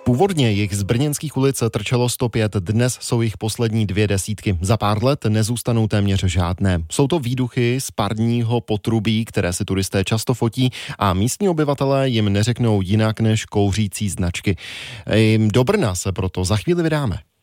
Původně jich z brněnských ulic trčelo 105, dnes jsou jich poslední 2 desítky. Za pár let nezůstanou téměř žádné. Jsou to výduchy z parního potrubí, které si turisté často fotí a místní obyvatelé jim neřeknou jinak než kouřící značky. Do Brna se proto za chvíli vydáme.